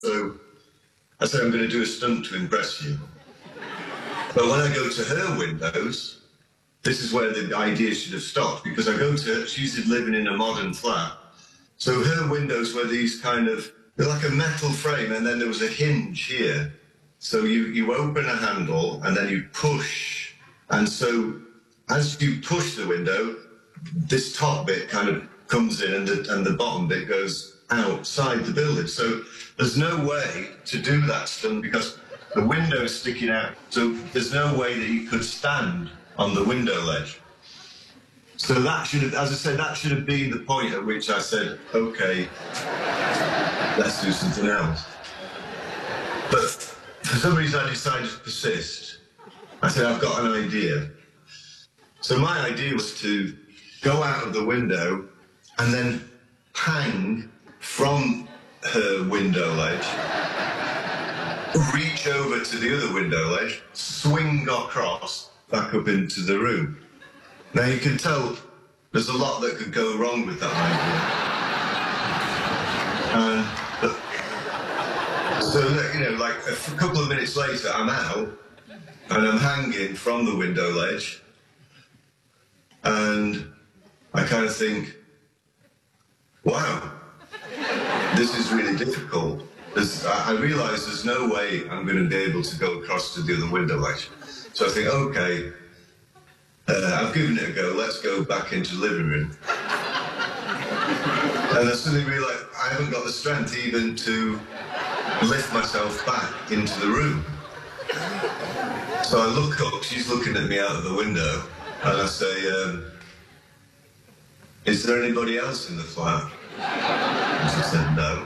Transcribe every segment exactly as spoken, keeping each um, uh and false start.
So I said, I'm going to do a stunt to impress you. But when I go to her windows, this is where the idea should have stopped, because I go to her, she's living in a modern flat. So her windows were these kind of, they're like a metal frame, and then there was a hinge here. So you, you open a handle, and then you push. And so as you push the window, this top bit kind of comes in, and the, and the bottom bit goes outside the building. So there's no way to do that stunt because the window is sticking out. So there's no way that you could stand on the window ledge. So that should have, as I said, that should have been the point at which I said, okay, let's do something else. But for some reason I decided to persist. I said, I've got an idea. So my idea was to go out of the window and then hang from her window ledge, reach over to the other window ledge, swing across back up into the room. Now you can tell there's a lot that could go wrong with that idea. And so, you know, like a couple of minutes later, I'm out and I'm hanging from the window ledge, and I kind of think, wow, this is really difficult. There's, I realise there's no way I'm going to be able to go across to the other window ledge. So I think, okay, uh, I've given it a go, let's go back into the living room. And I suddenly realised I haven't got the strength even to lift myself back into the room. So I look up, she's looking at me out of the window, and I say, um, is there anybody else in the flat? And she said, no.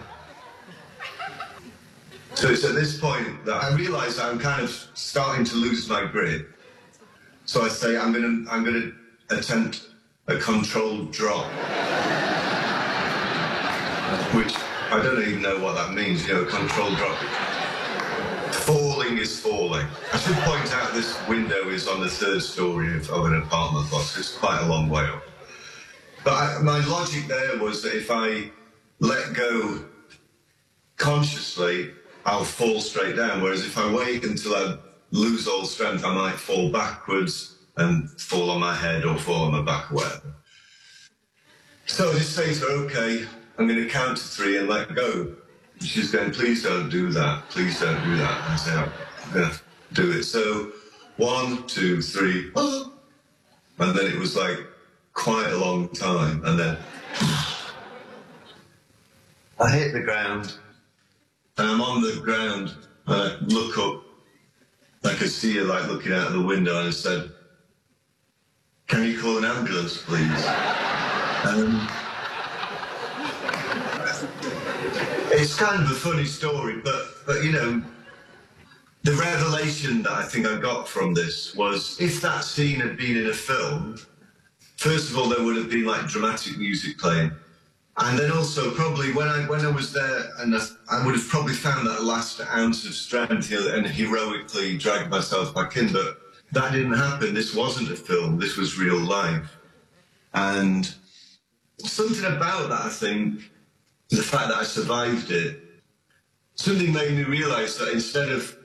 So it's at this point that I realise I'm kind of starting to lose my grip. So I say, I'm going to I'm going to attempt a controlled drop. Which, I don't even know what that means, you know, a controlled drop. Falling is falling. I should point out this window is on the third story of, of an apartment block, so it's quite a long way up. But I, my logic there was that if I let go consciously, I'll fall straight down, whereas if I wait until I lose all strength, I might fall backwards and fall on my head or fall on my back or whatever. So I just say to her, okay, I'm going to count to three and let go. And she's going, please don't do that, please don't do that. And I say, I'm going to do it. So one, two, three, oh. And then it was like quite a long time, and then I hit the ground. And I'm on the ground, and I look up, I could see her like looking out of the window, and I said, can you call an ambulance, please? Um, it's kind of a funny story, but, but, you know, the revelation that I think I got from this was, if that scene had been in a film, first of all, there would have been like dramatic music playing. And then also, probably, when I when I was there, and I, I would have probably found that last ounce of strength and heroically dragged myself back in. But that didn't happen. This wasn't a film. This was real life. And something about that, I think, the fact that I survived it, something made me realise that instead of,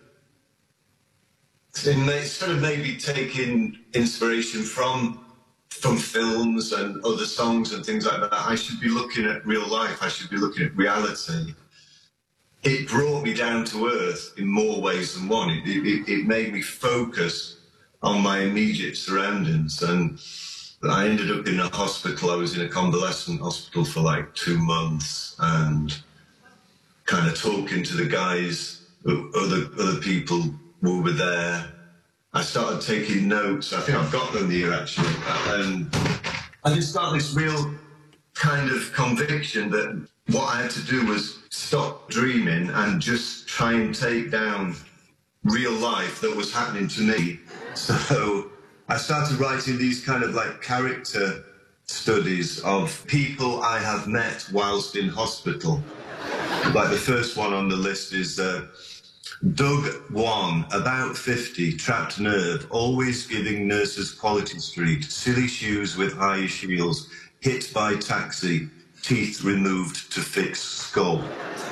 instead of maybe taking inspiration from from films and other songs and things like that, I should be looking at real life. I should be looking at reality. It brought me down to earth in more ways than one. It, it, it made me focus on my immediate surroundings. And I ended up in a hospital. I was in a convalescent hospital for like two months and kind of talking to the guys, other, other people who were there. I started taking notes. I think I've got them here, actually. And I just got this real kind of conviction that what I had to do was stop dreaming and just try and take down real life that was happening to me. So I started writing these kind of like character studies of people I have met whilst in hospital. Like the first one on the list is... Uh, Doug Wan, about fifty, trapped nerve, always giving nurses Quality Street, silly shoes with high heels, hit by taxi, teeth removed to fix skull.